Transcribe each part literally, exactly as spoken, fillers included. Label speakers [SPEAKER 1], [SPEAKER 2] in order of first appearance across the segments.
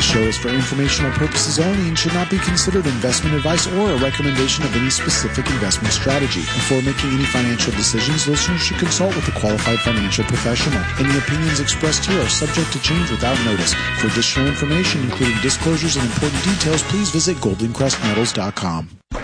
[SPEAKER 1] show is for informational purposes only and should not be considered investment advice or a recommendation of any specific investment strategy. Before making any financial decisions, listeners should consult with a qualified financial professional. Any opinions expressed here are subject to change without notice. For additional information, including disclosures and important details, please visit golden crest metals dot com.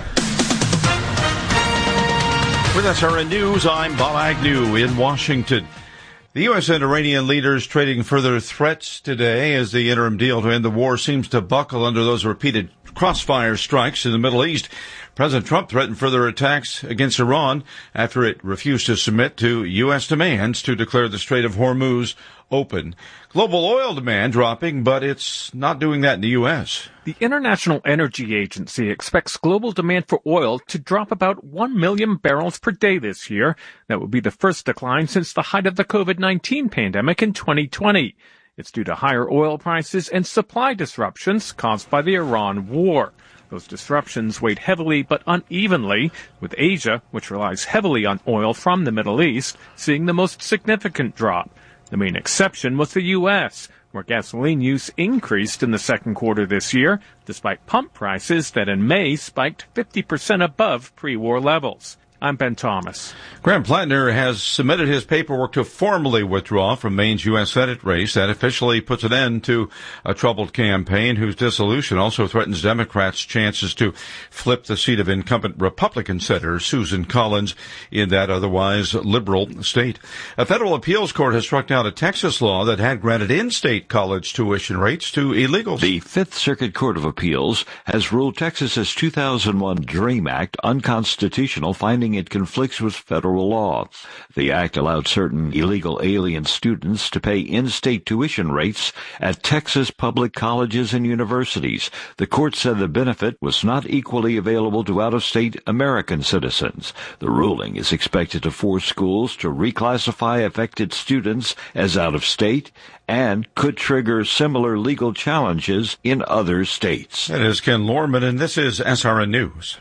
[SPEAKER 2] With S R N News, I'm Bob Agnew in Washington. The U S and Iranian leaders trading further threats today as the interim deal to end the war seems to buckle under those repeated crossfire strikes in the Middle East. President Trump threatened further attacks against Iran after it refused to submit to U S demands to declare the Strait of Hormuz open. Global oil demand dropping, but it's not doing that in the U S.
[SPEAKER 3] The International Energy Agency expects global demand for oil to drop about one million barrels per day this year. That would be the first decline since the height of the covid nineteen pandemic in twenty twenty. It's due to higher oil prices and supply disruptions caused by the Iran war. Those disruptions weighed heavily but unevenly, with Asia, which relies heavily on oil from the Middle East, seeing the most significant drop. The main exception was the U S, where gasoline use increased in the second quarter this year, despite pump prices that in May spiked fifty percent above pre-war levels. I'm Ben Thomas.
[SPEAKER 2] Graham Plattner has submitted his paperwork to formally withdraw from Maine's U S Senate race. That officially puts an end to a troubled campaign whose dissolution also threatens Democrats' chances to flip the seat of incumbent Republican Senator Susan Collins in that otherwise liberal state. A federal appeals court has struck down a Texas law that had granted in-state college tuition rates to illegals.
[SPEAKER 4] The Fifth Circuit Court of Appeals has ruled Texas's two thousand one DREAM Act unconstitutional, finding it conflicts with federal law. The act allowed certain illegal alien students to pay in-state tuition rates at Texas public colleges and universities. The court said the benefit was not equally available to out-of-state American citizens. The ruling is expected to force schools to reclassify affected students as out-of-state and could trigger similar legal challenges in other states.
[SPEAKER 2] That is Ken Lorman, and this is S R N News.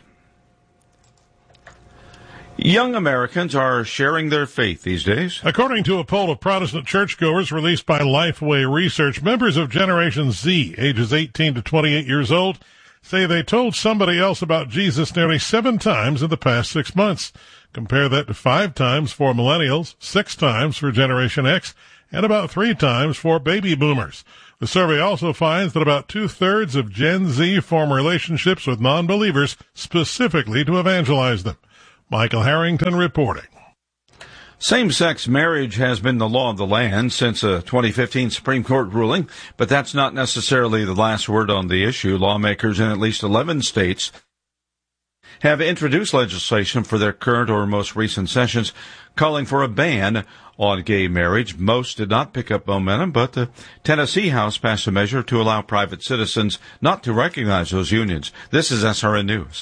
[SPEAKER 2] Young Americans are sharing their faith these days.
[SPEAKER 5] According to a poll of Protestant churchgoers released by Lifeway Research, members of Generation Z, ages eighteen to twenty-eight years old, say they told somebody else about Jesus nearly seven times in the past six months. Compare that to five times for millennials, six times for Generation X, and about three times for baby boomers. The survey also finds that about two-thirds of Gen Z form relationships with non-believers specifically to evangelize them. Michael Harrington reporting.
[SPEAKER 2] Same-sex marriage has been the law of the land since a twenty fifteen Supreme Court ruling, but that's not necessarily the last word on the issue. Lawmakers in at least eleven states have introduced legislation for their current or most recent sessions calling for a ban on gay marriage. Most did not pick up momentum, but the Tennessee House passed a measure to allow private citizens not to recognize those unions. This is S R N News.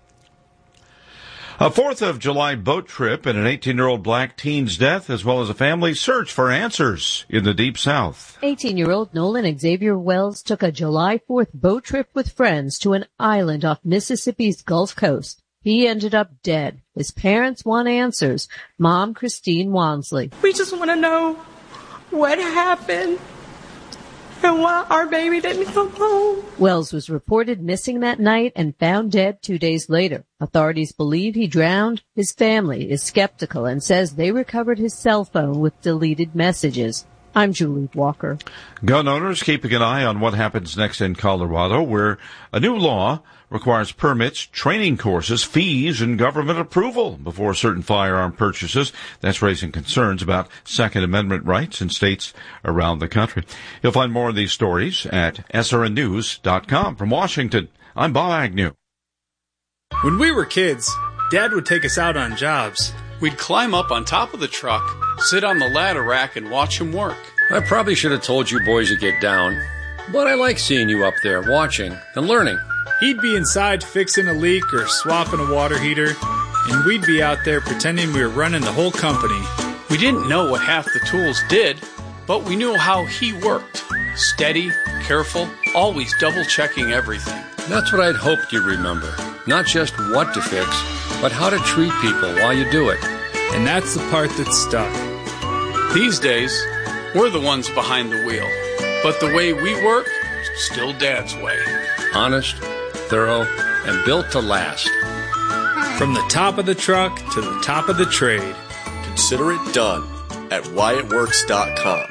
[SPEAKER 2] A fourth of July boat trip and an eighteen-year-old black teen's death, as well as a family search for answers in the Deep South.
[SPEAKER 6] eighteen-year-old Nolan Xavier Wells took a July fourth boat trip with friends to an island off Mississippi's Gulf Coast. He ended up dead. His parents want answers. Mom, Christine Wansley.
[SPEAKER 7] We just want to know what happened and why our baby didn't come home.
[SPEAKER 6] Wells was reported missing that night and found dead two days later. Authorities believe he drowned. His family is skeptical and says they recovered his cell phone with deleted messages. I'm Julie Walker.
[SPEAKER 2] Gun owners keeping an eye on what happens next in Colorado, where a new law requires permits, training courses, fees, and government approval before certain firearm purchases. That's raising concerns about Second Amendment rights in states around the country. You'll find more of these stories at S R N news dot com. From Washington, I'm Bob Agnew.
[SPEAKER 8] When we were kids, Dad would take us out on jobs.
[SPEAKER 9] We'd climb up on top of the truck, sit on the ladder rack, and watch him work.
[SPEAKER 10] I probably should have told you boys to get down, but I like seeing you up there watching and learning.
[SPEAKER 8] He'd be inside fixing a leak or swapping a water heater, and we'd be out there pretending we were running the whole company.
[SPEAKER 9] We didn't know what half the tools did, but we knew how he worked. Steady, careful, always double-checking everything.
[SPEAKER 10] That's what I'd hoped you'd remember. Not just what to fix, but how to treat people while you do it.
[SPEAKER 8] And that's the part that stuck.
[SPEAKER 9] These days, we're the ones behind the wheel. But the way we work, still Dad's way.
[SPEAKER 10] Honest, thorough, and built to last.
[SPEAKER 8] From the top of the truck to the top of the trade.
[SPEAKER 11] Consider it done at Wyatt Works dot com.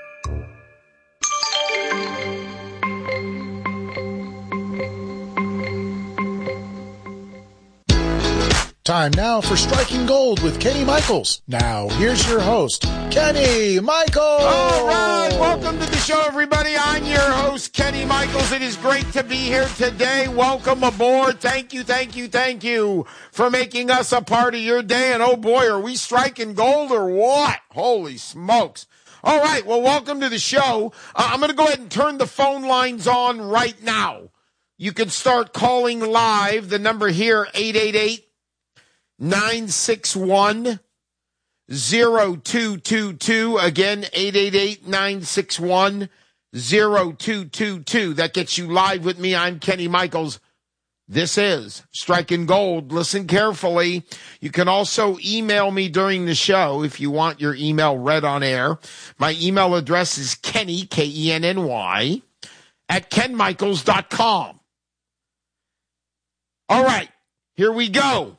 [SPEAKER 1] Time now for Striking Gold with Kenny Michaels. Now, here's your host, Kenny Michaels.
[SPEAKER 12] All right, welcome to the show, everybody. I'm your host, Kenny Michaels. It is great to be here today. Welcome aboard. Thank you, thank you, thank you for making us a part of your day. And oh boy, are we striking gold or what? Holy smokes. All right, well, welcome to the show. Uh, I'm going to go ahead and turn the phone lines on right now. You can start calling live. The number here, eight eight eight, nine six one, zero two two two. Again, eight eight eight, nine six one, zero two two two. That gets you live with me. I'm Kenny Michaels. This is Striking Gold. Listen carefully. You can also email me during the show if you want your email read on air. My email address is Kenny, K E N N Y, at ken michaels dot com. All right, here we go.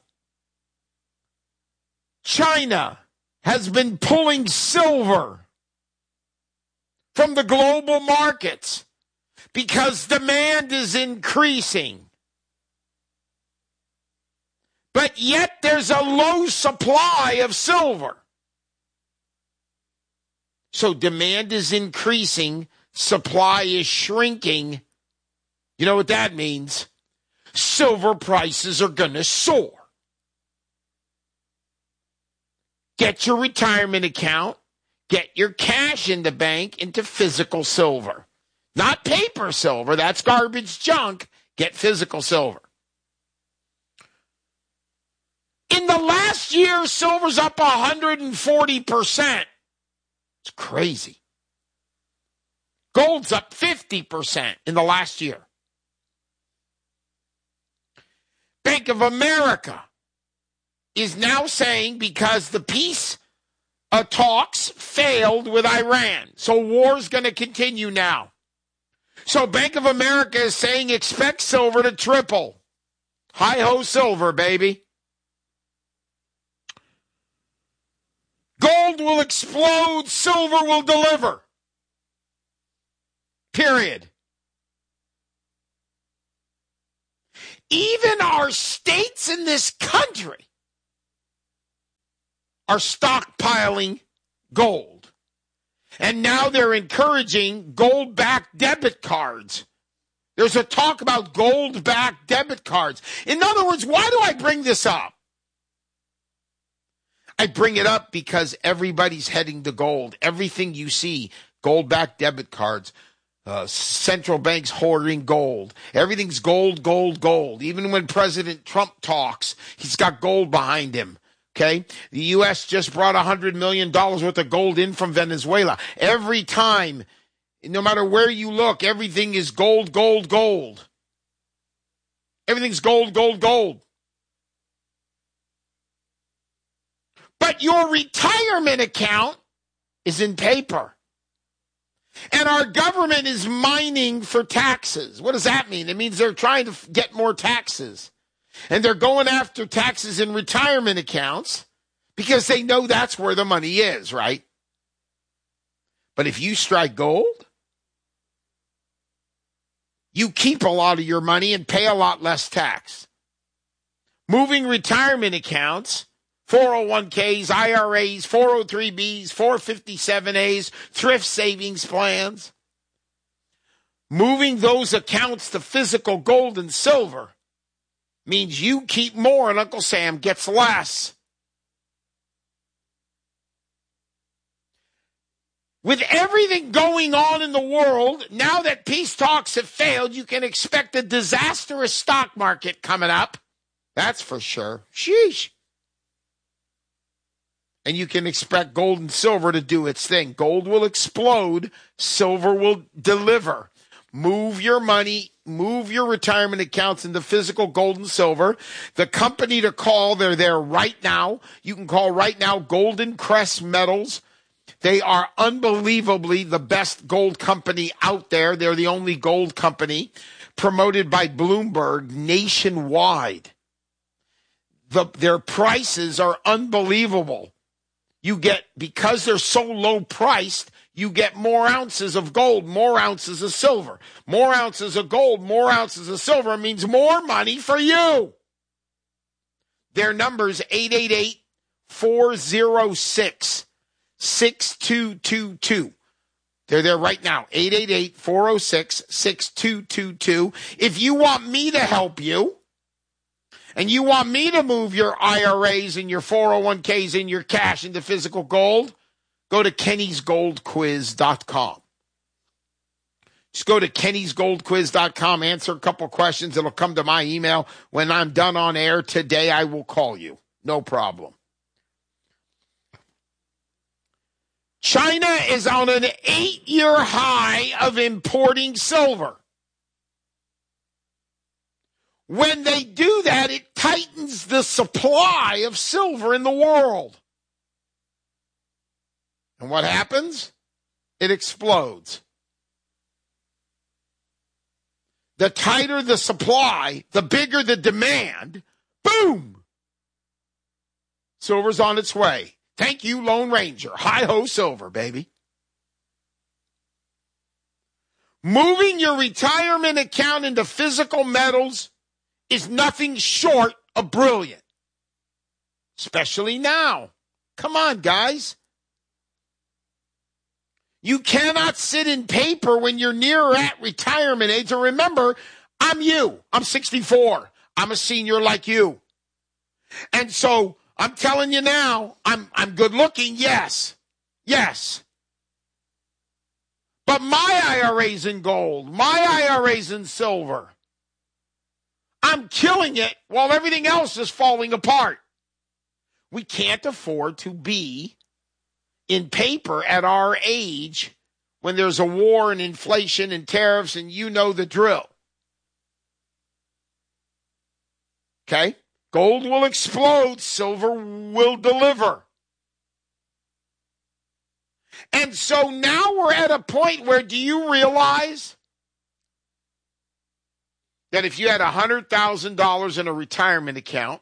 [SPEAKER 12] China has been pulling silver from the global markets because demand is increasing. But yet there's a low supply of silver. So demand is increasing, supply is shrinking. You know what that means? Silver prices are going to soar. Get your retirement account, get your cash in the bank into physical silver. Not paper silver, that's garbage junk. Get physical silver. In the last year, silver's up one hundred forty percent. It's crazy. Gold's up fifty percent in the last year. Bank of America is now saying because the peace uh, talks failed with Iran, so war's going to continue now. So Bank of America is saying expect silver to triple. Hi-ho silver, baby. Gold will explode, silver will deliver. Period. Even our states in this country are stockpiling gold. And now they're encouraging gold-backed debit cards. There's a talk about gold-backed debit cards. In other words, why do I bring this up? I bring it up because everybody's heading to gold. Everything you see, gold-backed debit cards, uh, central banks hoarding gold. Everything's gold, gold, gold. Even when President Trump talks, he's got gold behind him. Okay, the U S just brought one hundred million dollars worth of gold in from Venezuela. Every time, no matter where you look, everything is gold, gold, gold. Everything's gold, gold, gold. But your retirement account is in paper. And our government is mining for taxes. What does that mean? It means they're trying to get more taxes. And they're going after taxes in retirement accounts because they know that's where the money is, right? But if you strike gold, you keep a lot of your money and pay a lot less tax. Moving retirement accounts, four oh one k's, I R As, four oh three B's, four fifty-seven A's, thrift savings plans. Moving those accounts to physical gold and silver means you keep more and Uncle Sam gets less. With everything going on in the world, now that peace talks have failed, you can expect a disastrous stock market coming up. That's for sure. Sheesh. And you can expect gold and silver to do its thing. Gold will explode. Silver will deliver. Move your money, move your retirement accounts into physical gold and silver. The company to call, they're there right now. You can call right now, Golden Crest Metals. They are unbelievably the best gold company out there. They're the only gold company promoted by Bloomberg nationwide. The, their prices are unbelievable. You get, because they're so low priced, you get more ounces of gold, more ounces of silver. More ounces of gold, more ounces of silver means more money for you. Their number's eight eight eight, four oh six, six two two two. They're there right now, eight eight eight, four oh six, six two two two. If you want me to help you, and you want me to move your I R As and your four oh one k's and your cash into physical gold, go to Kennys Gold Quiz dot com. Just go to Kennys Gold Quiz dot com, answer a couple questions. It'll come to my email. When I'm done on air today, I will call you. No problem. China is on an eight-year high of importing silver. When they do that, it tightens the supply of silver in the world. And what happens? It explodes. The tighter the supply, the bigger the demand. Boom! Silver's on its way. Thank you, Lone Ranger. Hi-ho, silver, baby. Moving your retirement account into physical metals is nothing short of brilliant. Especially now. Come on, guys. You cannot sit in paper when you're near at retirement age. And remember, I'm you. I'm sixty-four. I'm a senior like you. And so I'm telling you now, I'm I'm good looking, yes. Yes. But my I R A's in gold. My I R A's in silver. I'm killing it while everything else is falling apart. We can't afford to be in paper at our age when there's a war and inflation and tariffs, and you know the drill. Okay? Gold will explode, silver will deliver. And so now we're at a point where, do you realize that if you had one hundred thousand dollars in a retirement account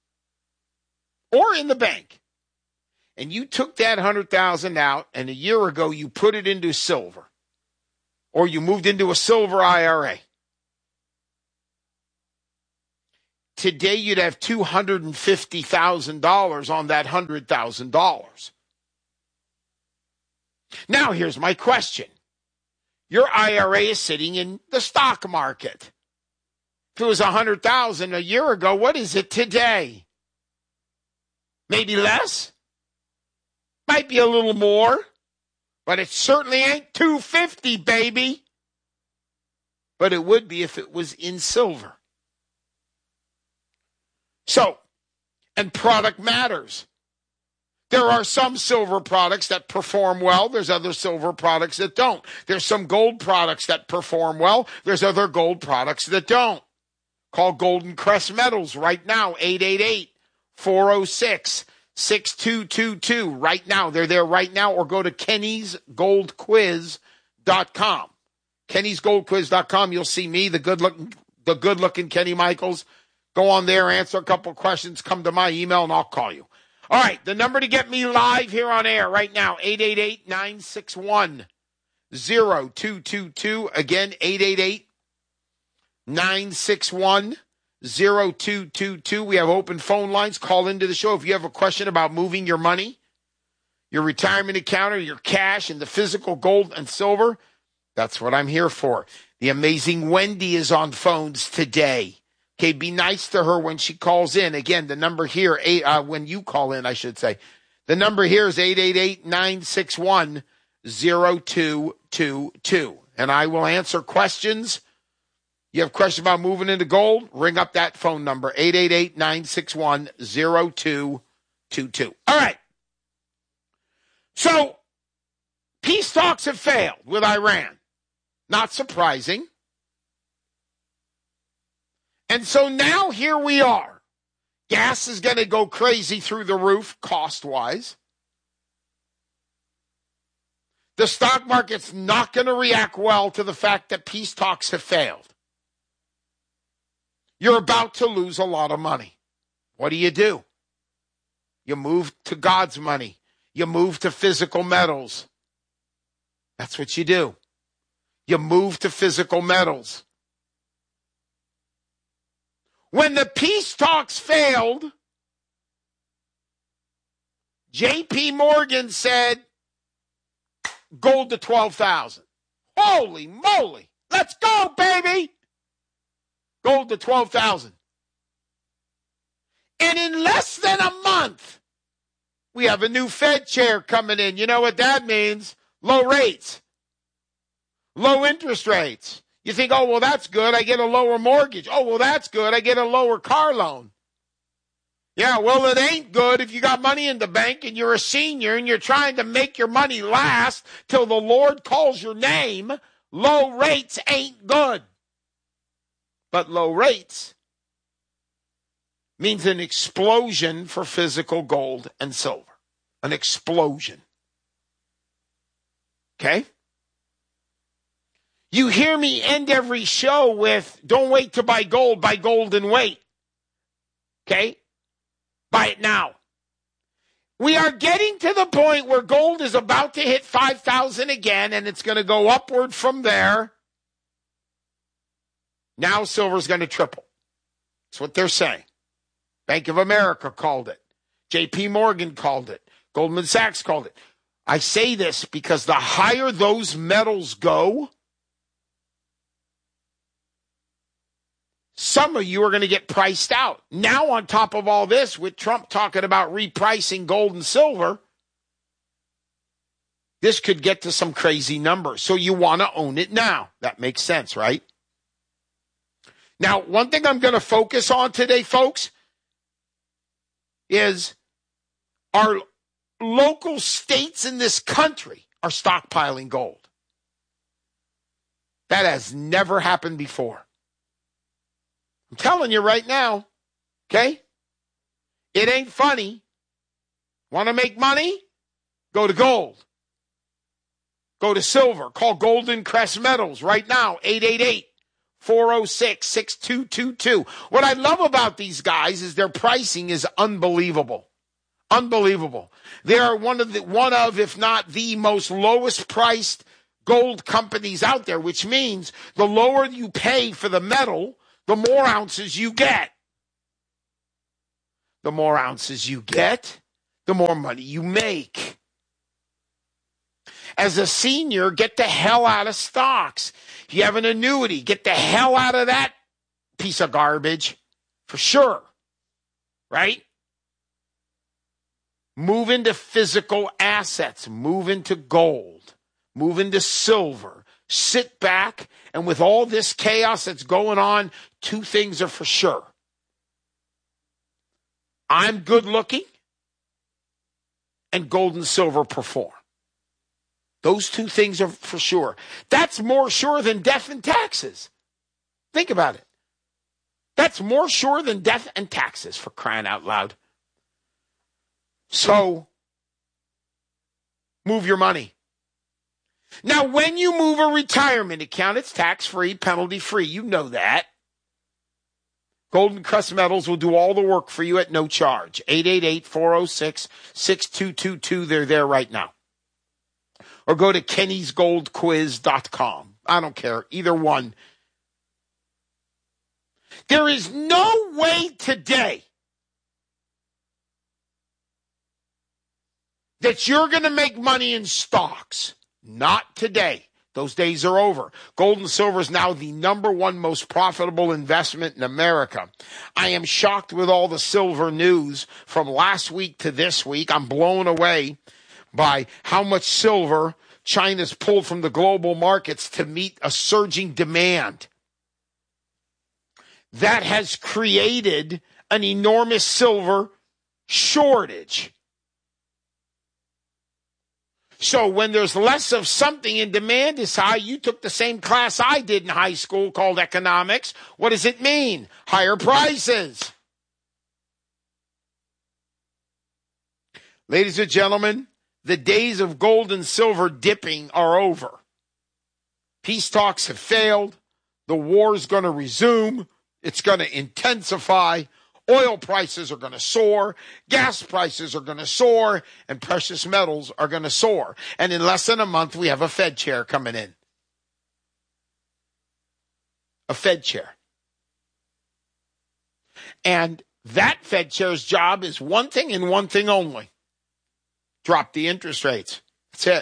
[SPEAKER 12] or in the bank, and you took that one hundred thousand dollars out, and a year ago you put it into silver, or you moved into a silver I R A, today you'd have two hundred fifty thousand dollars on that one hundred thousand dollars. Now here's my question. Your I R A is sitting in the stock market. If it was one hundred thousand dollars a year ago, what is it today? Maybe less? Might be a little more, but it certainly ain't two hundred fifty, baby. But it would be if it was in silver. So, and product matters. There are some silver products that perform well. There's other silver products that don't. There's some gold products that perform well. There's other gold products that don't. Call Golden Crest Metals right now, eight eight eight, four oh six, six two two two. Right now. They're there right now. Or go to Kennys Gold Quiz dot com. Kennys Gold Quiz dot com. You'll see me, the good-looking, the good-looking Kenny Michaels. Go on there, answer a couple of questions, come to my email, and I'll call you. All right, the number to get me live here on air right now, eight eight eight, nine six one, zero two two two. Again, eight eight eight, nine six one, zero two two two. We have open phone lines. Call into the show if you have a question about moving your money, your retirement account, or your cash into physical gold and silver. That's what I'm here for. The amazing Wendy is on phones today. Okay, be nice to her when she calls in. Again, the number here, eight, uh, when you call in, I should say. The number here is eight eight eight, nine six one, zero two two two. And I will answer questions. You have questions about moving into gold? Ring up that phone number, eight eight eight, nine six one, zero two two two. All right. So, peace talks have failed with Iran. Not surprising. And so now here we are. Gas is going to go crazy through the roof, cost-wise. The stock market's not going to react well to the fact that peace talks have failed. You're about to lose a lot of money. What do you do? You move to God's money. You move to physical metals. That's what you do. You move to physical metals. When the peace talks failed, J P Morgan said, gold to twelve thousand. Holy moly. Let's go, baby. Gold to twelve thousand. And in less than a month, we have a new Fed chair coming in. You know what that means? Low rates. Low interest rates. You think, oh, well, that's good. I get a lower mortgage. Oh, well, that's good. I get a lower car loan. Yeah, well, it ain't good if you got money in the bank and you're a senior and you're trying to make your money last till the Lord calls your name. Low rates ain't good. But low rates means an explosion for physical gold and silver. An explosion. Okay? You hear me end every show with, don't wait to buy gold, buy gold and wait. Okay? Buy it now. We are getting to the point where gold is about to hit five thousand again, and it's going to go upward from there. Now silver's going to triple. That's what they're saying. Bank of America called it. J P Morgan called it. Goldman Sachs called it. I say this because the higher those metals go, some of you are going to get priced out. Now, on top of all this, with Trump talking about repricing gold and silver, this could get to some crazy numbers. So you want to own it now. That makes sense, right? Now, one thing I'm going to focus on today, folks, is our local states in this country are stockpiling gold. That has never happened before. I'm telling you right now, okay? It ain't funny. Want to make money? Go to gold. Go to silver. Call Golden Crest Metals right now, eight eight eight, four oh six, six two two two. What I love about these guys is their pricing is unbelievable. Unbelievable. They are one of the, one of, if not the most lowest priced gold companies out there, which means the lower you pay for the metal, the more ounces you get. The more ounces you get, the more money you make. As a senior, get the hell out of stocks. If you have an annuity, get the hell out of that piece of garbage. For sure. Right? Move into physical assets. Move into gold. Move into silver. Sit back, and with all this chaos that's going on, two things are for sure. I'm good looking, and gold and silver perform. Those two things are for sure. That's more sure than death and taxes. Think about it. That's more sure than death and taxes, for crying out loud. So, move your money. Now, when you move a retirement account, it's tax-free, penalty-free. You know that. Golden Crest Metals will do all the work for you at no charge. eight eight eight, four oh six, six two two two. They're there right now. Or go to kennys gold quiz dot com. I don't care. Either one. There is no way today that you're going to make money in stocks. Not today. Those days are over. Gold and silver is now the number one most profitable investment in America. I am shocked with all the silver news from last week to this week. I'm blown away by how much silver China's pulled from the global markets to meet a surging demand. That has created an enormous silver shortage. So when there's less of something and demand is high, you took the same class I did in high school called economics. What does it mean? Higher prices. Ladies and gentlemen, the days of gold and silver dipping are over. Peace talks have failed. The war is going to resume. It's going to intensify. Oil prices are going to soar. Gas prices are going to soar. And precious metals are going to soar. And in less than a month, we have a Fed chair coming in. A Fed chair. And that Fed chair's job is one thing and one thing only. Drop the interest rates. That's it.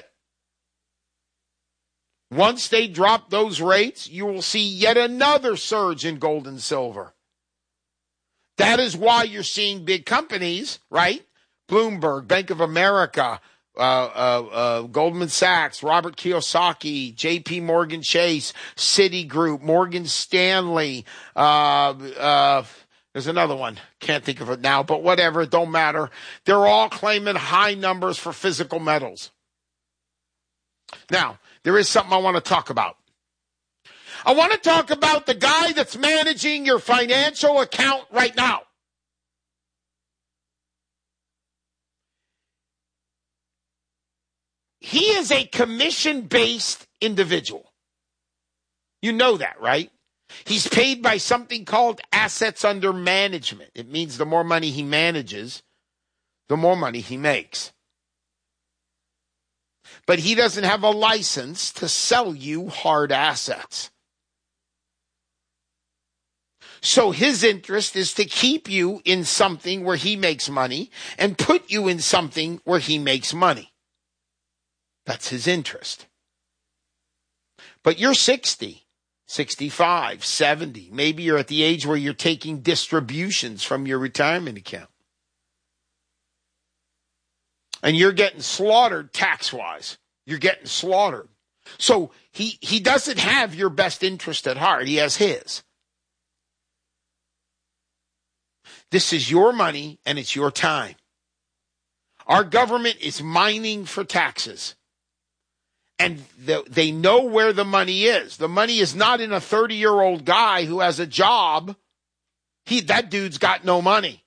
[SPEAKER 12] Once they drop those rates, you will see yet another surge in gold and silver. That is why you're seeing big companies, right? Bloomberg, Bank of America, uh, uh, uh, Goldman Sachs, Robert Kiyosaki, J P Morgan Chase, Citigroup, Morgan Stanley. Uh, uh, there's another one. Can't think of it now, but whatever. It don't matter. They're all claiming high numbers for physical metals. Now, there is something I want to talk about. I want to talk about the guy that's managing your financial account right now. He is a commission-based individual. You know that, right? He's paid by something called assets under management. It means the more money he manages, the more money he makes. But he doesn't have a license to sell you hard assets. So his interest is to keep you in something where he makes money and put you in something where he makes money. That's his interest. But you're sixty, sixty-five, seventy. Maybe you're at the age where you're taking distributions from your retirement account. And you're getting slaughtered tax-wise. You're getting slaughtered. So he, he doesn't have your best interest at heart. He has his. This is your money and it's your time. Our government is mining for taxes. And the, they know where the money is. The money is not in a thirty-year-old guy who has a job. He, that dude's got no money.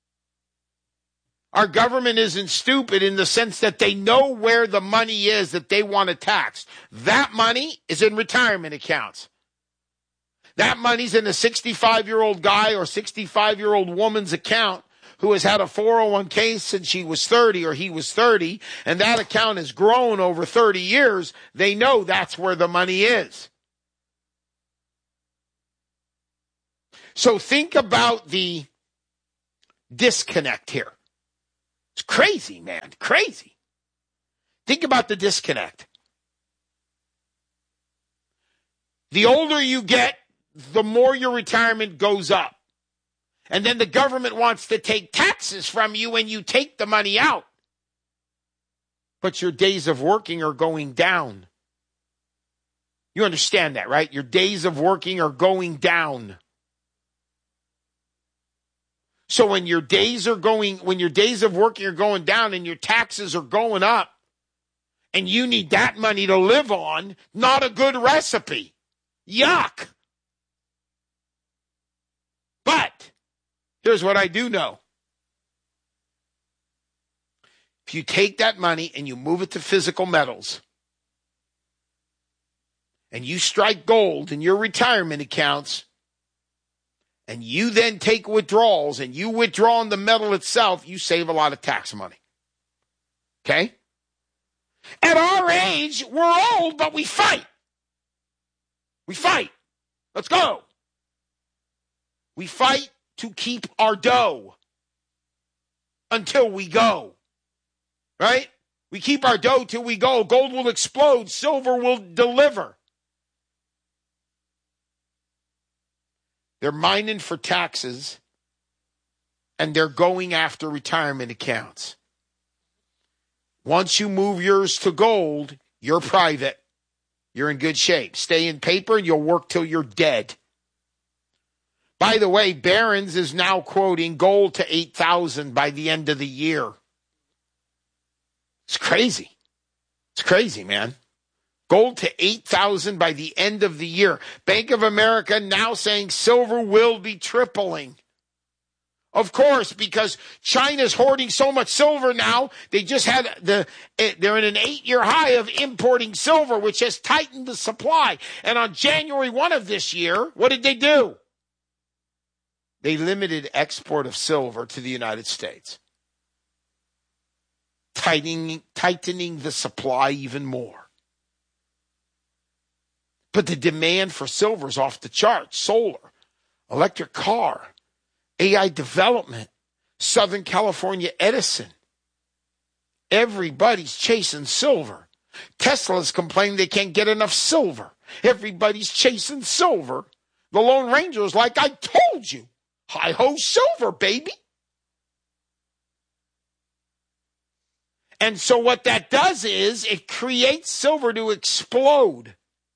[SPEAKER 12] Our government isn't stupid in the sense that they know where the money is that they want to tax. That money is in retirement accounts. That money's in a sixty-five-year-old guy or sixty-five-year-old woman's account who has had a four oh one k since she was thirty or he was thirty, and that account has grown over thirty years. They know that's where the money is. So think about the disconnect here. It's crazy, man. Crazy. Think about the disconnect. The older you get, the more your retirement goes up. And then the government wants to take taxes from you when you take the money out. But your days of working are going down. You understand that, right? Your days of working are going down. So when your days are going, when your days of working are going down and your taxes are going up, and you need that money to live on, not a good recipe. Yuck. But here's what I do know. If you take that money and you move it to physical metals, and you strike gold in your retirement accounts, and you then take withdrawals and you withdraw on the metal itself, you save a lot of tax money. Okay? At our age, we're old, but we fight. We fight. Let's go. We fight to keep our dough until we go. Right? We keep our dough till we go. Gold will explode. Silver will deliver. They're mining for taxes, and they're going after retirement accounts. Once you move yours to gold, you're private. You're in good shape. Stay in paper, and you'll work till you're dead. By the way, Barron's is now quoting gold to eight thousand by the end of the year. It's crazy. It's crazy, man. Gold to eight thousand by the end of the year. Bank of America now saying silver will be tripling. Of course, because China's hoarding so much silver now, they just had the, they're in an eight-year high of importing silver, which has tightened the supply. And on January first of this year, what did they do? They limited export of silver to the United States, tightening, tightening the supply even more. But the demand for silver is off the charts. Solar, electric car, A I development, Southern California Edison. Everybody's chasing silver. Tesla's complaining they can't get enough silver. Everybody's chasing silver. The Lone Ranger is like, I told you. Hi-ho silver, baby. And so what that does is it creates silver to explode.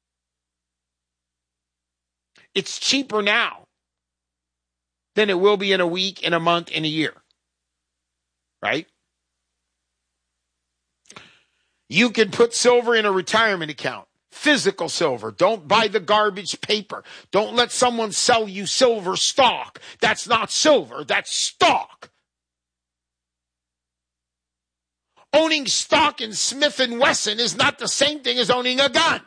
[SPEAKER 12] It's cheaper now than it will be in a week, in a month, in a year. Right? You can put silver in a retirement account. Physical silver. Don't buy the garbage paper. Don't let someone sell you silver stock. That's not silver. That's stock. Owning stock in Smith and Wesson is not the same thing as owning a gun.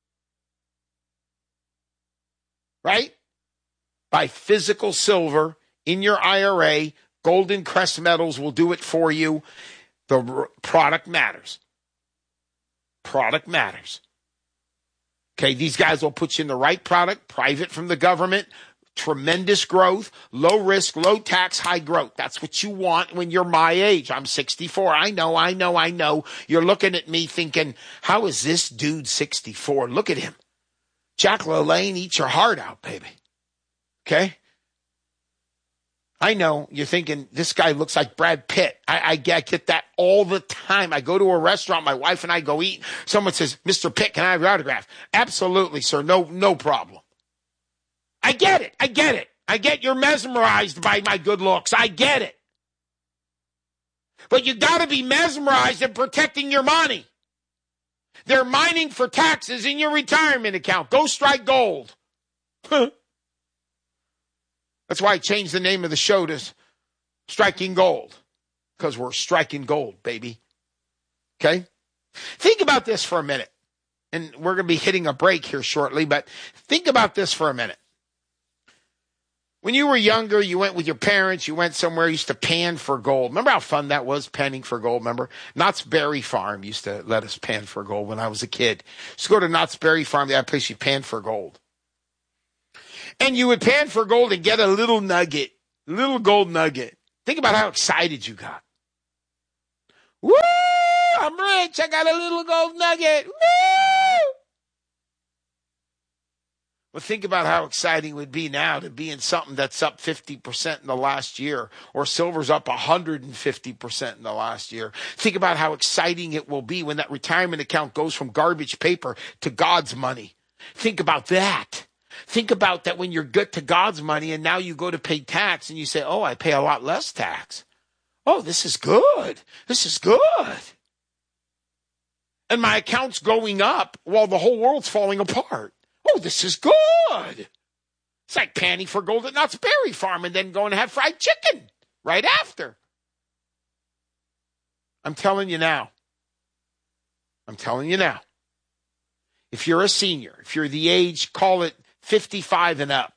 [SPEAKER 12] Right? Buy physical silver in your I R A. Golden Crest Metals will do it for you. The r- product matters. Product matters. Okay, these guys will put you in the right product, private from the government, tremendous growth, low risk, low tax, high growth. That's what you want when you're my age. I'm sixty-four. I know, I know, I know. You're looking at me thinking, how is this dude sixty-four? Look at him. Jack LaLanne, eat your heart out, baby. Okay? I know you're thinking, this guy looks like Brad Pitt. I, I, get, I get that all the time. I go to a restaurant, my wife and I go eat. Someone says, Mister Pitt, can I have your autograph? Absolutely, sir. No, no problem. I get it. I get it. I get you're mesmerized by my good looks. I get it. But you got to be mesmerized in protecting your money. They're mining for taxes in your retirement account. Go strike gold. That's why I changed the name of the show to Striking Gold, because we're striking gold, baby. Okay? Think about this for a minute. And we're going to be hitting a break here shortly, but think about this for a minute. When you were younger, you went with your parents, you went somewhere, you used to pan for gold. Remember how fun that was, panning for gold? Remember? Knott's Berry Farm used to let us pan for gold when I was a kid. Just go to Knott's Berry Farm, that place you pan for gold. And you would pan for gold and get a little nugget, little gold nugget. Think about how excited you got. Woo! I'm rich. I got a little gold nugget. Woo! Well, think about how exciting it would be now to be in something that's up fifty percent in the last year, or silver's up one hundred fifty percent in the last year. Think about how exciting it will be when that retirement account goes from garbage paper to God's money. Think about that. Think about that when you're good to God's money and now you go to pay tax and you say, oh, I pay a lot less tax. Oh, this is good. This is good. And my account's going up while the whole world's falling apart. Oh, this is good. It's like panning for gold at Knott's Berry Farm and then going to have fried chicken right after. I'm telling you now. I'm telling you now. If you're a senior, if you're the age, call it fifty-five and up,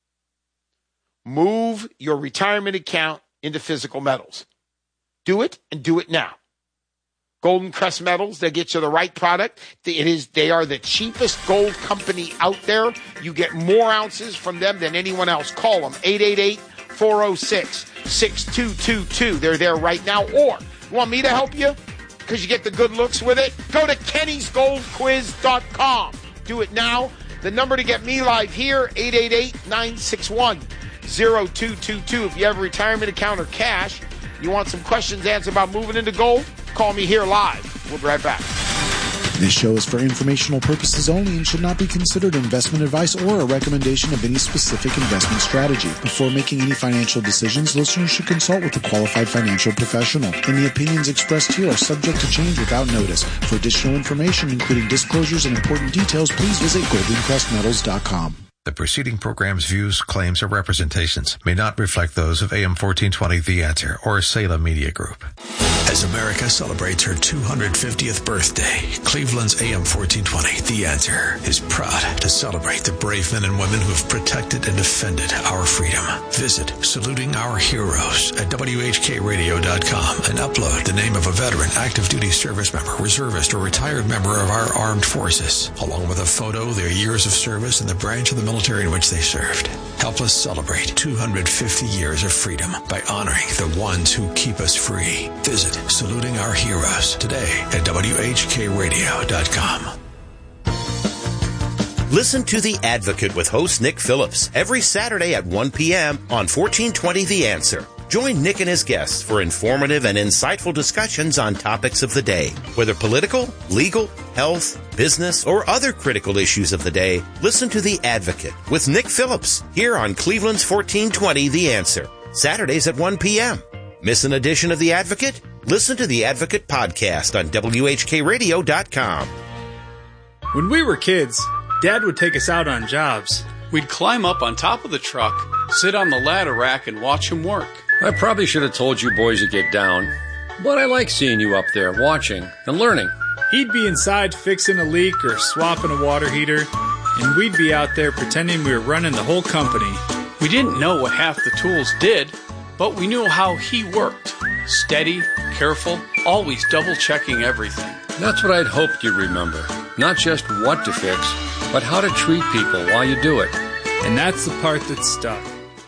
[SPEAKER 12] move your retirement account into physical metals. Do it and do it now. Golden Crest Metals, they get you the right product. It is, they are the cheapest gold company out there. You get more ounces from them than anyone else. Call them, eight eight eight, four oh six, six two two two. They're there right now. Or, you want me to help you? Because you get the good looks with it? Go to Kennys Gold Quiz dot com. Do it now. The number to get me live here, eight eight eight, nine six one, zero two two two. If you have a retirement account or cash, you want some questions answered about moving into gold, call me here live. We'll be right back.
[SPEAKER 1] This show is for informational purposes only and should not be considered investment advice or a recommendation of any specific investment strategy. Before making any financial decisions, listeners should consult with a qualified financial professional. Any opinions expressed here are subject to change without notice. For additional information, including disclosures and important details, please visit golden crest metals dot com.
[SPEAKER 13] The preceding program's views, claims, or representations may not reflect those of A M fourteen twenty The Answer or Salem Media Group.
[SPEAKER 14] As America celebrates her two hundred fiftieth birthday, Cleveland's A M fourteen twenty The Answer is proud to celebrate the brave men and women who have protected and defended our freedom. Visit Saluting Our Heroes at W H K radio dot com and upload the name of a veteran, active duty service member, reservist, or retired member of our armed forces, along with a photo, their years of service, and the branch of the military in which they served. Help us celebrate two hundred fifty years of freedom by honoring the ones who keep us free. Visit Saluting Our Heroes today at W H K radio dot com.
[SPEAKER 15] Listen to The Advocate with host Nick Phillips every Saturday at one p.m. on fourteen twenty The Answer. Join Nick and his guests for informative and insightful discussions on topics of the day. Whether political, legal, health, business, or other critical issues of the day, listen to The Advocate with Nick Phillips here on Cleveland's fourteen twenty The Answer. Saturdays at one p.m. Miss an edition of The Advocate? Listen to The Advocate podcast on W H K radio dot com.
[SPEAKER 8] When we were kids, Dad would take us out on jobs.
[SPEAKER 9] We'd climb up on top of the truck, sit on the ladder rack, and watch him work.
[SPEAKER 10] I probably should have told you boys to get down, but I like seeing you up there watching and learning.
[SPEAKER 8] He'd be inside fixing a leak or swapping a water heater, and we'd be out there pretending we were running the whole company.
[SPEAKER 9] We didn't know what half the tools did, but we knew how he worked. Steady, careful, always double-checking everything.
[SPEAKER 10] That's what I'd hoped you'd remember. Not just what to fix, but how to treat people while you do it.
[SPEAKER 8] And that's the part that stuck.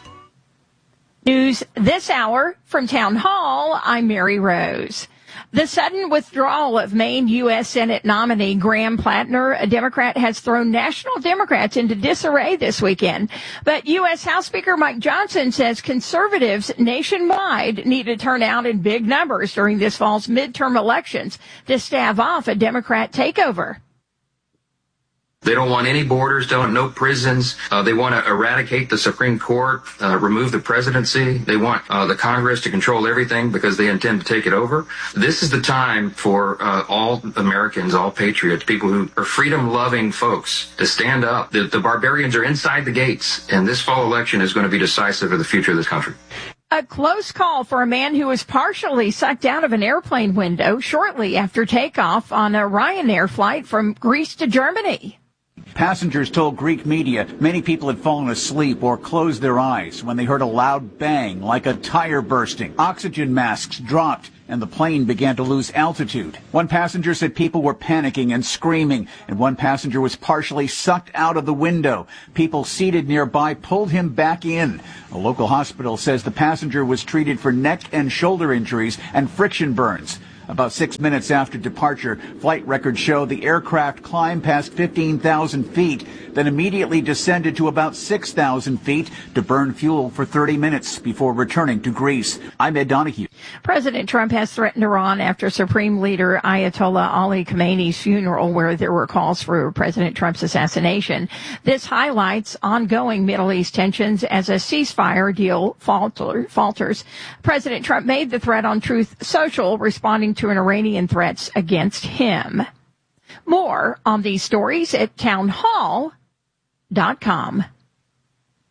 [SPEAKER 16] News this hour from Town Hall, I'm Mary Rose. The sudden withdrawal of Maine U S Senate nominee Graham Plattner, a Democrat, has thrown national Democrats into disarray this weekend. But U S House Speaker Mike Johnson says conservatives nationwide need to turn out in big numbers during this fall's midterm elections to stave off a Democrat takeover.
[SPEAKER 17] They don't want any borders, don't no prisons. Uh, they want to eradicate the Supreme Court, uh, remove the presidency. They want uh, the Congress to control everything because they intend to take it over. This is the time for uh, all Americans, all patriots, people who are freedom-loving folks to stand up. The, the barbarians are inside the gates, and this fall election is going to be decisive for the future of this country.
[SPEAKER 16] A close call for a man who was partially sucked out of an airplane window shortly after takeoff on a Ryanair flight from Greece to Germany.
[SPEAKER 18] Passengers told Greek media many people had fallen asleep or closed their eyes when they heard a loud bang like a tire bursting. Oxygen masks dropped and the plane began to lose altitude. One passenger said people were panicking and screaming, and one passenger was partially sucked out of the window. People seated nearby pulled him back in. A local hospital says the passenger was treated for neck and shoulder injuries and friction burns. About six minutes after departure, flight records show the aircraft climbed past fifteen thousand feet, then immediately descended to about six thousand feet to burn fuel for thirty minutes before returning to Greece. I'm Ed Donahue.
[SPEAKER 16] President Trump has threatened Iran after Supreme Leader Ayatollah Ali Khamenei's funeral, where there were calls for President Trump's assassination. This highlights ongoing Middle East tensions as a ceasefire deal falter, falters. President Trump made the threat on Truth Social, responding to an Iranian threats against him. More on these stories at town hall dot com.